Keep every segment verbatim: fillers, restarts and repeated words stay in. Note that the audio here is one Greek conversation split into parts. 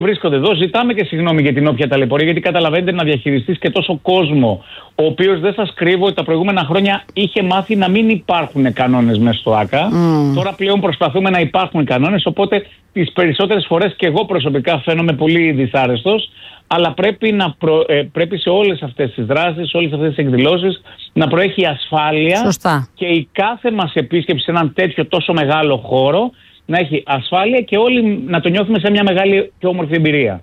βρίσκονται εδώ. Ζητάμε και συγγνώμη για την όποια ταλαιπωρία, γιατί καταλαβαίνετε να διαχειριστείς και τόσο κόσμο, ο οποίος δεν σας κρύβω ότι τα προηγούμενα χρόνια είχε μάθει να μην υπάρχουν κανόνες μέσα στο ΆΚΑ. Mm. Τώρα πλέον προσπαθούμε να υπάρχουν κανόνες, οπότε τις περισσότερες φορές και εγώ προσωπικά φαίνομαι πολύ δυσάρεστος, αλλά πρέπει, να προ, ε, πρέπει σε όλες αυτές τις δράσεις, σε όλες αυτές τις εκδηλώσεις να προέχει ασφάλεια. Σωστά. Και η κάθε μας επίσκεψη σε έναν τέτοιο τόσο μεγάλο χώρο να έχει ασφάλεια και όλοι να το νιώθουμε σε μια μεγάλη και όμορφη εμπειρία.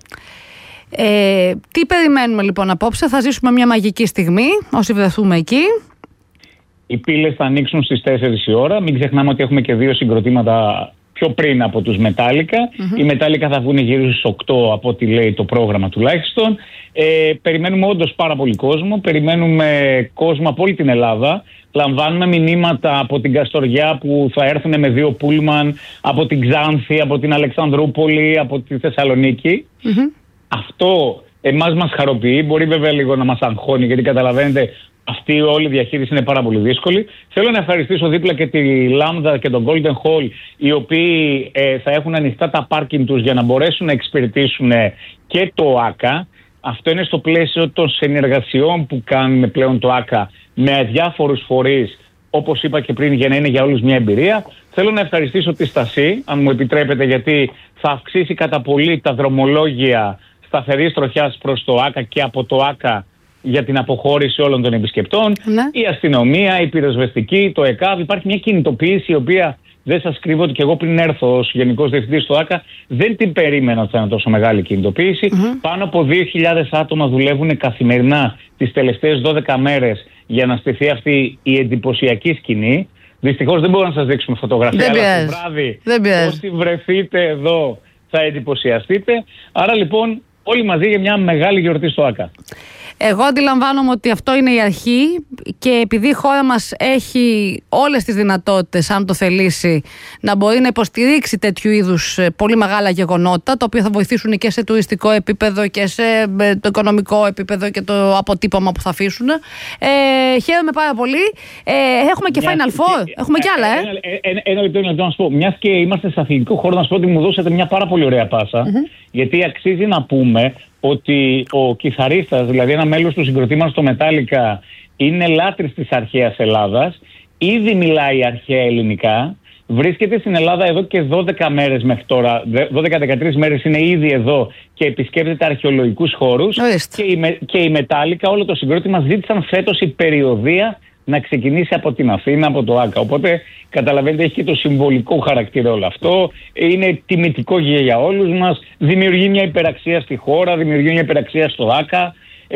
Ε, τι περιμένουμε λοιπόν απόψε? Θα ζήσουμε μια μαγική στιγμή όσοι βρεθούμε εκεί. Οι πύλες θα ανοίξουν στις τέσσερις η ώρα. Μην ξεχνάμε ότι έχουμε και δύο συγκροτήματα πιο πριν από τους Μετάλλικα. Mm-hmm. Οι Μετάλλικα θα βγουν γύρω στις οκτώ από ό,τι λέει το πρόγραμμα τουλάχιστον. Ε, περιμένουμε όντως πάρα πολύ κόσμο. Περιμένουμε κόσμο από όλη την Ελλάδα. Λαμβάνουμε μηνύματα από την Καστοριά που θα έρθουν με δύο πούλμαν, από την Ξάνθη, από την Αλεξανδρούπολη, από τη Θεσσαλονίκη. Mm-hmm. Αυτό εμάς μας χαροποιεί. Μπορεί βέβαια λίγο να μας αγχώνει, γιατί καταλαβαίνετε αυτή η όλη διαχείριση είναι πάρα πολύ δύσκολη. Θέλω να ευχαριστήσω δίπλα και τη Λάμδα και τον Golden Hall, οι οποίοι ε, θα έχουν ανοιχτά τα πάρκινγκ τους για να μπορέσουν να εξυπηρετήσουν και το ΆΚΑ. Αυτό είναι στο πλαίσιο των συνεργασιών που κάνουμε πλέον το ΆΚΑ με διάφορους φορείς, όπως είπα και πριν, για να είναι για όλους μια εμπειρία. Θέλω να ευχαριστήσω τη Στασή, αν μου επιτρέπετε, γιατί θα αυξήσει κατά πολύ τα δρομολόγια σταθερής τροχιάς προς το ΆΚΑ και από το ΆΚΑ για την αποχώρηση όλων των επισκεπτών. Ναι. Η αστυνομία, η πυροσβεστική, το ΕΚΑΒ. Υπάρχει μια κινητοποίηση η οποία δεν σας κρύβω ότι και εγώ πριν έρθω ως Γενικός Διευθυντής στο ΆΚΑ δεν την περίμενα ότι θα είναι τόσο μεγάλη κινητοποίηση. Mm-hmm. Πάνω από δύο χιλιάδες άτομα δουλεύουν καθημερινά τις τελευταίες δώδεκα μέρες για να στηθεί αυτή η εντυπωσιακή σκηνή. Δυστυχώς δεν μπορούμε να σας δείξουμε φωτογραφία, δεν αλλά το βράδυ όσοι βρεθείτε εδώ θα εντυπωσιαστείτε. Άρα λοιπόν όλοι μαζί για μια μεγάλη γιορτή στο ΆΚΑ. Εγώ αντιλαμβάνομαι ότι αυτό είναι η αρχή και επειδή η χώρα μας έχει όλες τις δυνατότητες, αν το θελήσει, να μπορεί να υποστηρίξει τέτοιου είδους πολύ μεγάλα γεγονότα, τα οποία θα βοηθήσουν και σε τουριστικό επίπεδο και σε το οικονομικό επίπεδο και το αποτύπωμα που θα αφήσουν. Ε, χαίρομαι πάρα πολύ. Ε, έχουμε και Μια... Final Four. Και... Έχουμε κι άλλα, ε. Ένα, ένα, ένα λεπτό, ένα λεπτό να σου πω. Μιας και είμαστε σε αθλητικό χώρο, να σου πω ότι μου δώσατε μια πάρα πολύ ωραία πάσα, mm-hmm. γιατί αξίζει να πούμε ότι ο κιθαρίστας, δηλαδή ένα μέλος του συγκροτήματος στο Μετάλλικα, είναι λάτρης της αρχαίας Ελλάδας, ήδη μιλάει αρχαία ελληνικά, βρίσκεται στην Ελλάδα εδώ και δώδεκα μέρες μέχρι τώρα, δώδεκα με δεκατρείς μέρες είναι ήδη εδώ και επισκέπτεται αρχαιολογικούς χώρους. Και η, και η Μετάλλικα, όλο το συγκρότημα, ζήτησαν φέτος η περιοδεία να ξεκινήσει από την Αθήνα, από το ΆΚΑ. Οπότε καταλαβαίνετε, έχει και το συμβολικό χαρακτήρα όλο αυτό. Είναι τιμητικό για όλους μας. Δημιουργεί μια υπεραξία στη χώρα, δημιουργεί μια υπεραξία στο ΆΚΑ.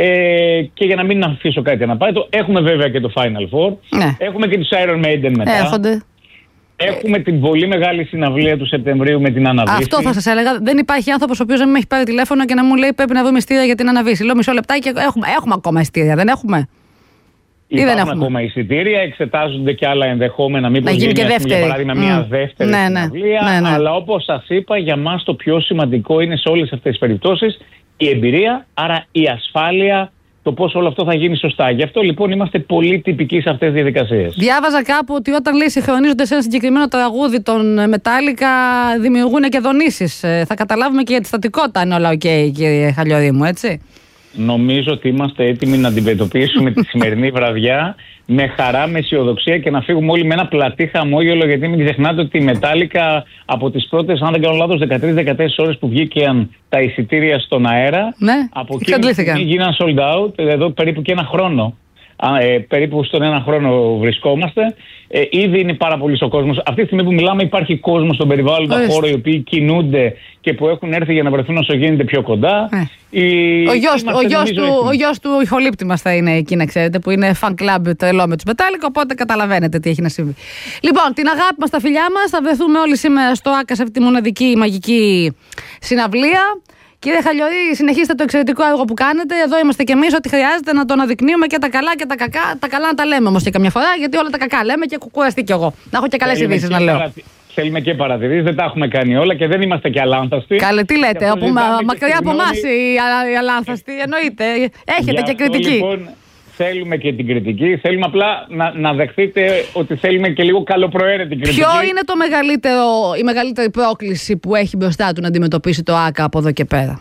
Ε, και για να μην αφήσω κάτι να πάει, το, έχουμε βέβαια και το Final Four. Ναι. Έχουμε και τους Iron Maiden μετά. Έρχονται. Έχουμε την πολύ μεγάλη συναυλία του Σεπτεμβρίου με την Αναβίση. Αυτό θα σας έλεγα. Δεν υπάρχει άνθρωπος ο οποίος να μην με έχει πάρει τηλέφωνο και να μου λέει πρέπει να δούμε ειστήρια για την Αναβίση. Λέω μισό λεπτάκι, έχουμε, έχουμε ακόμα ειστήρια, δεν έχουμε? Υπάρχουν ακόμα εισιτήρια, εξετάζονται και άλλα ενδεχόμενα. Μήπως να γίνει και δεύτερη. Για παράδειγμα, μια mm. δεύτερη ναι, συναυλία. Ναι, ναι. Αλλά όπως σας είπα, για μας το πιο σημαντικό είναι σε όλες αυτές τις περιπτώσεις η εμπειρία, άρα η ασφάλεια, το πώς όλο αυτό θα γίνει σωστά. Γι' αυτό λοιπόν είμαστε πολύ τυπικοί σε αυτές τις διαδικασίες. Διάβαζα κάπου ότι όταν λέει συγχρονίζονται σε ένα συγκεκριμένο τραγούδι των Μετάλλικα, δημιουργούν και δονήσεις. Θα καταλάβουμε και για τη στατικότητα, αν όλα οκ, okay, κύριε Χαλιορί μου, έτσι. Νομίζω ότι είμαστε έτοιμοι να αντιμετωπίσουμε τη σημερινή βραδιά με χαρά, με αισιοδοξία και να φύγουμε όλοι με ένα πλατή χαμόγελο, γιατί μην ξεχνάτε ότι η Μετάλλικα από τις πρώτες, αν δεν κάνω λάθος, δεκατρείς με δεκατέσσερις ώρες που βγήκαν τα εισιτήρια στον αέρα, ναι, από εκεί γίναν sold out, εδώ περίπου και ένα χρόνο. Ε, περίπου στον ένα χρόνο βρισκόμαστε. Ε, ήδη είναι πάρα πολύ ο κόσμος. Αυτή τη στιγμή που μιλάμε, υπάρχει κόσμος στον περιβάλλοντα χώρο, οι οποίοι κινούνται και που έχουν έρθει για να βρεθούν όσο γίνεται πιο κοντά. Ε. Η... Ο γιος, ο, γιος του, ο γιος του ηχολήπτη μας θα είναι εκεί, να ξέρετε, που είναι fan club τρελό με τους Μετάλλικα, οπότε καταλαβαίνετε τι έχει να συμβεί. Λοιπόν, την αγάπη μας, τα φιλιά μας, θα βρεθούμε όλοι σήμερα στο ΆΚΑ σε αυτή τη μοναδική μαγική συναυλία. Κύριε Χαλιορί, συνεχίστε το εξαιρετικό έργο που κάνετε. Εδώ είμαστε κι εμείς. Ό,τι χρειάζεται να το αναδεικνύουμε και τα καλά και τα κακά. Τα καλά να τα λέμε όμως και καμιά φορά, γιατί όλα τα κακά λέμε και κουκουραστεί κι εγώ. Να έχω και καλές ειδήσεις να λέω. Παρατη... Θέλουμε και παρατηρήσεις, δεν τα έχουμε κάνει όλα και δεν είμαστε και αλάνθαστοι. Καλέ, τι λέτε, από, μα, μακριά από εμάς οι αλάνθαστοι, εννοείται. Έχετε και κριτική. Λοιπόν, Θέλουμε και την κριτική. Θέλουμε απλά να, να δεχτείτε ότι θέλουμε και λίγο καλοπροαίρετη κριτική. Ποιο είναι το μεγαλύτερο, η μεγαλύτερη πρόκληση που έχει μπροστά του να αντιμετωπίσει το ΆΚΑ από εδώ και πέρα?